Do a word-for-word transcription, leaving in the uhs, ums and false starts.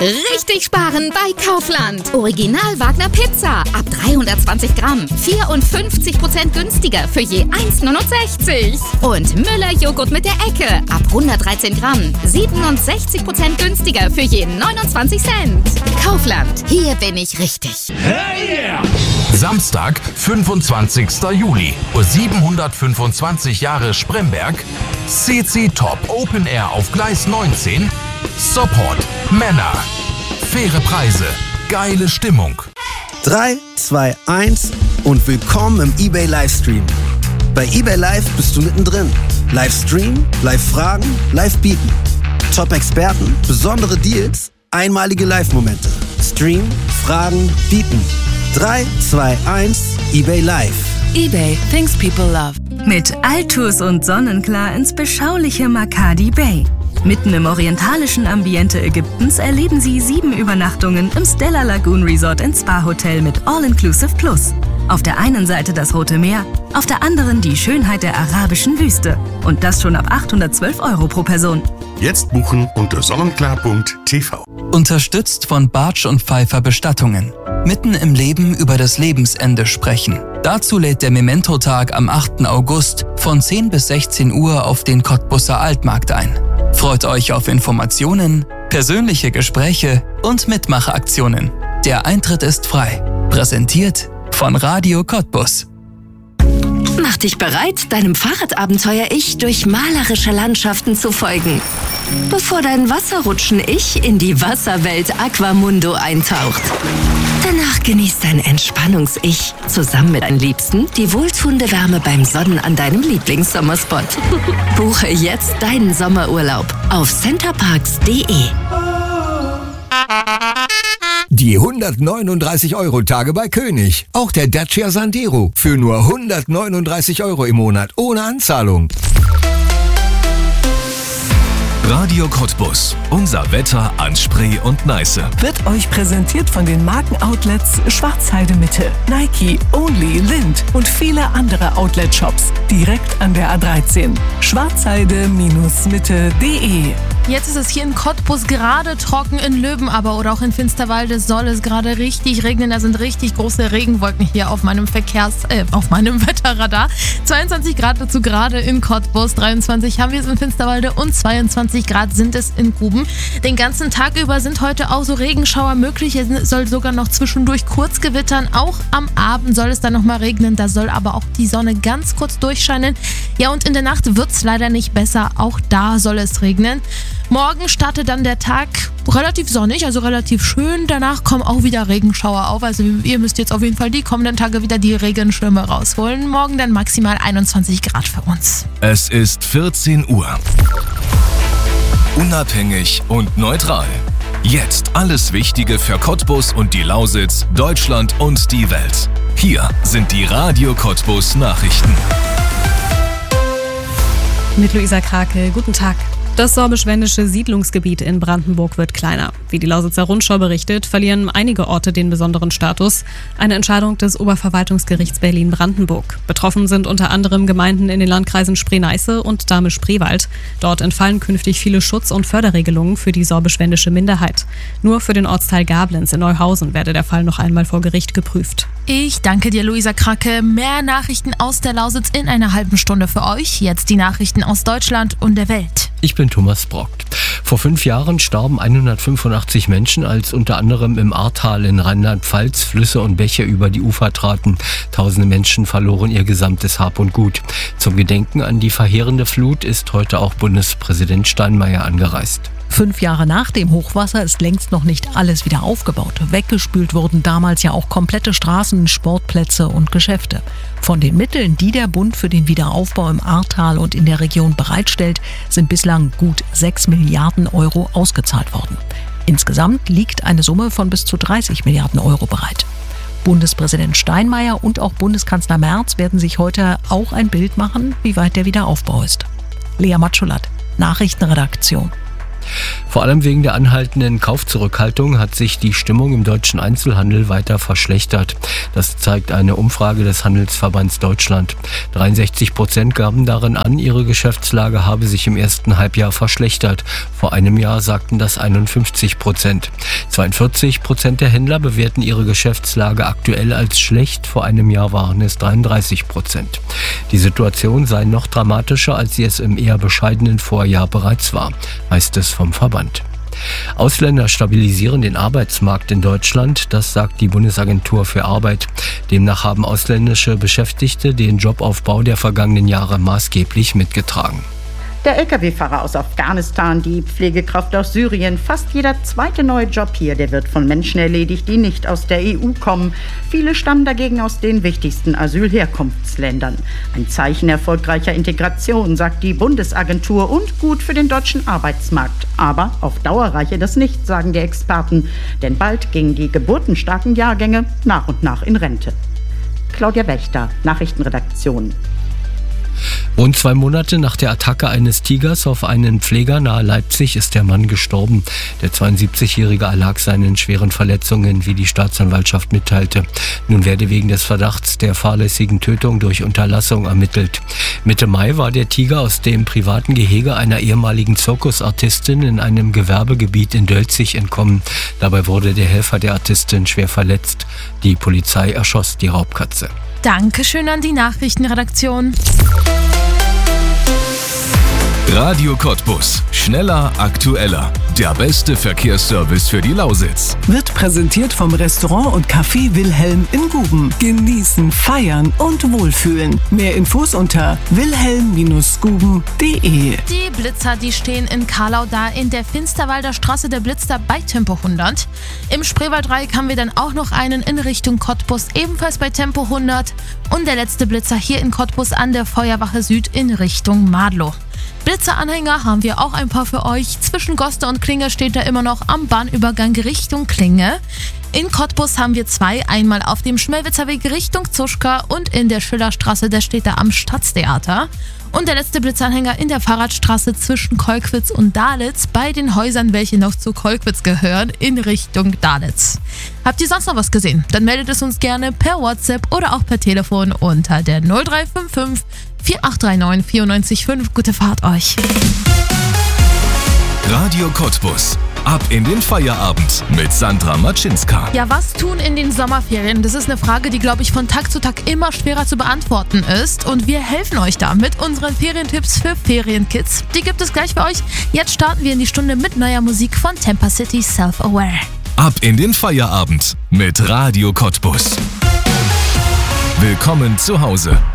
Richtig sparen bei Kaufland. Original Wagner Pizza ab dreihundertzwanzig Gramm. vierundfünfzig Prozent günstiger für je eins Komma neunundsechzig. Und Müller Joghurt mit der Ecke ab hundertdreizehn Gramm. siebenundsechzig Prozent günstiger für je neunundzwanzig Cent. Kaufland, hier bin ich richtig. Hey yeah! Samstag, fünfundzwanzigster Juli, siebenhundertfünfundzwanzig Jahre Spremberg, C C Top Open Air auf Gleis neunzehn, Support, Männer, faire Preise, geile Stimmung. drei, zwei, eins und willkommen im eBay Livestream. Bei eBay Live bist du mittendrin. Livestream, Live-Fragen, Live-Bieten. Top-Experten, besondere Deals, einmalige Live-Momente. Stream, Fragen, Bieten. drei, zwei, eins, eBay Live. eBay, things people love. Mit Altus und Sonnenklar ins beschauliche Makadi Bay. Mitten im orientalischen Ambiente Ägyptens erleben Sie sieben Übernachtungen im Stella Lagoon Resort & Spa Hotel mit All-Inclusive Plus. Auf der einen Seite das Rote Meer, auf der anderen die Schönheit der arabischen Wüste. Und das schon ab achthundertzwölf Euro pro Person. Jetzt buchen unter sonnenklar punkt t v. Unterstützt von Bartsch und Pfeiffer Bestattungen. Mitten im Leben über das Lebensende sprechen. Dazu lädt der Memento-Tag am achten August von zehn bis sechzehn Uhr auf den Cottbusser Altmarkt ein. Freut euch auf Informationen, persönliche Gespräche und Mitmachaktionen. Der Eintritt ist frei. Präsentiert von Radio Cottbus. Mach dich bereit, deinem Fahrradabenteuer-Ich durch malerische Landschaften zu folgen. Bevor dein Wasserrutschen-Ich in die Wasserwelt Aquamundo eintaucht. Danach genießt dein Entspannungs-Ich zusammen mit deinen Liebsten die wohltuende Wärme beim Sonnen an deinem Lieblingssommerspot. Buche jetzt deinen Sommerurlaub auf centerparks punkt de. Die hundertneununddreißig Euro Tage bei König. Auch der Dacia Sandero für nur hundertneununddreißig Euro im Monat ohne Anzahlung. Radio Cottbus. Unser Wetter an Spree und Neiße. Wird euch präsentiert von den Markenoutlets Schwarzheide Mitte, Nike, Only, Lind und viele andere Outlet-Shops. Direkt an der A dreizehn. schwarzheide Mitte punkt de. Jetzt ist es hier in Cottbus gerade trocken, in Löben aber oder auch in Finsterwalde soll es gerade richtig regnen. Da sind richtig große Regenwolken hier auf meinem Verkehrs-, äh, auf meinem Wetterradar. zweiundzwanzig Grad dazu gerade in Cottbus, dreiundzwanzig haben wir es in Finsterwalde und zweiundzwanzig Grad sind es in Guben. Den ganzen Tag über sind heute auch so Regenschauer möglich. Es soll sogar noch zwischendurch kurz gewittern. Auch am Abend soll es dann nochmal regnen. Da soll aber auch die Sonne ganz kurz durchscheinen. Ja, und in der Nacht wird es leider nicht besser. Auch da soll es regnen. Morgen startet dann der Tag relativ sonnig, also relativ schön. Danach kommen auch wieder Regenschauer auf. Also ihr müsst jetzt auf jeden Fall die kommenden Tage wieder die Regenschirme rausholen. Morgen dann maximal einundzwanzig Grad für uns. Es ist vierzehn Uhr. Unabhängig und neutral. Jetzt alles Wichtige für Cottbus und die Lausitz, Deutschland und die Welt. Hier sind die Radio Cottbus Nachrichten. Mit Luisa Krake, guten Tag. Das sorbisch-wendische Siedlungsgebiet in Brandenburg wird kleiner. Wie die Lausitzer Rundschau berichtet, verlieren einige Orte den besonderen Status. Eine Entscheidung des Oberverwaltungsgerichts Berlin-Brandenburg. Betroffen sind unter anderem Gemeinden in den Landkreisen Spree-Neiße und Dahme-Spreewald. Dort entfallen künftig viele Schutz- und Förderregelungen für die sorbisch-wendische Minderheit. Nur für den Ortsteil Gablenz in Neuhausen werde der Fall noch einmal vor Gericht geprüft. Ich danke dir, Luisa Krake. Mehr Nachrichten aus der Lausitz in einer halben Stunde für euch. Jetzt die Nachrichten aus Deutschland und der Welt. Ich bin Thomas Brockt. Vor fünf Jahren starben hundertfünfundachtzig Menschen, als unter anderem im Ahrtal in Rheinland-Pfalz Flüsse und Bäche über die Ufer traten. Tausende Menschen verloren ihr gesamtes Hab und Gut. Zum Gedenken an die verheerende Flut ist heute auch Bundespräsident Steinmeier angereist. Fünf Jahre nach dem Hochwasser ist längst noch nicht alles wieder aufgebaut. Weggespült wurden damals ja auch komplette Straßen, Sportplätze und Geschäfte. Von den Mitteln, die der Bund für den Wiederaufbau im Ahrtal und in der Region bereitstellt, sind bislang gut sechs Milliarden Euro ausgezahlt worden. Insgesamt liegt eine Summe von bis zu dreißig Milliarden Euro bereit. Bundespräsident Steinmeier und auch Bundeskanzler Merz werden sich heute auch ein Bild machen, wie weit der Wiederaufbau ist. Lea Matschulat, Nachrichtenredaktion. Vor allem wegen der anhaltenden Kaufzurückhaltung hat sich die Stimmung im deutschen Einzelhandel weiter verschlechtert. Das zeigt eine Umfrage des Handelsverbands Deutschland. dreiundsechzig Prozent gaben darin an, ihre Geschäftslage habe sich im ersten Halbjahr verschlechtert. Vor einem Jahr sagten das einundfünfzig Prozent. zweiundvierzig Prozent der Händler bewerten ihre Geschäftslage aktuell als schlecht. Vor einem Jahr waren es dreiunddreißig Prozent. Die Situation sei noch dramatischer, als sie es im eher bescheidenen Vorjahr bereits war, heißt es vom Verband. Ausländer stabilisieren den Arbeitsmarkt in Deutschland, das sagt die Bundesagentur für Arbeit. Demnach haben ausländische Beschäftigte den Jobaufbau der vergangenen Jahre maßgeblich mitgetragen. Der L K W-Fahrer aus Afghanistan, die Pflegekraft aus Syrien, fast jeder zweite neue Job hier, der wird von Menschen erledigt, die nicht aus der E U kommen. Viele stammen dagegen aus den wichtigsten Asylherkunftsländern. Ein Zeichen erfolgreicher Integration, sagt die Bundesagentur, und gut für den deutschen Arbeitsmarkt. Aber auf Dauer reiche das nicht, sagen die Experten, denn bald gingen die geburtenstarken Jahrgänge nach und nach in Rente. Claudia Wächter, Nachrichtenredaktion. Rund zwei Monate nach der Attacke eines Tigers auf einen Pfleger nahe Leipzig ist der Mann gestorben. Der zweiundsiebzigjährige erlag seinen schweren Verletzungen, wie die Staatsanwaltschaft mitteilte. Nun werde wegen des Verdachts der fahrlässigen Tötung durch Unterlassung ermittelt. Mitte Mai war der Tiger aus dem privaten Gehege einer ehemaligen Zirkusartistin in einem Gewerbegebiet in Dölzig entkommen. Dabei wurde der Helfer der Artistin schwer verletzt. Die Polizei erschoss die Raubkatze. Dankeschön an die Nachrichtenredaktion. Radio Cottbus. Schneller, aktueller. Der beste Verkehrsservice für die Lausitz. Wird präsentiert vom Restaurant und Café Wilhelm in Guben. Genießen, feiern und wohlfühlen. Mehr Infos unter wilhelm guben punkt de. Die Blitzer, die stehen in Karlau da in der Finsterwalder Straße, der Blitz da bei Tempo hundert. Im Spreewaldreieck haben wir dann auch noch einen in Richtung Cottbus, ebenfalls bei Tempo hundert. Und der letzte Blitzer hier in Cottbus an der Feuerwache Süd in Richtung Madlow. Blitzeranhänger haben wir auch ein paar für euch. Zwischen Goste und Klinge steht er immer noch am Bahnübergang Richtung Klinge. In Cottbus haben wir zwei, einmal auf dem Schmelwitzer Weg Richtung Zuschka und in der Schillerstraße, der steht da am Stadttheater. Und der letzte Blitzanhänger in der Fahrradstraße zwischen Kolkwitz und Dalitz bei den Häusern, welche noch zu Kolkwitz gehören, in Richtung Dalitz. Habt ihr sonst noch was gesehen? Dann meldet es uns gerne per WhatsApp oder auch per Telefon unter der null drei fünf fünf vier acht drei neun vier neun fünf. Gute Fahrt euch. Radio Cottbus. Ab in den Feierabend mit Sandra Matschinska. Ja, was tun in den Sommerferien? Das ist eine Frage, die, glaube ich, von Tag zu Tag immer schwerer zu beantworten ist. Und wir helfen euch da mit unseren Ferientipps für Ferienkids. Die gibt es gleich für euch. Jetzt starten wir in die Stunde mit neuer Musik von Temper City Self-Aware. Ab in den Feierabend mit Radio Cottbus. Willkommen zu Hause.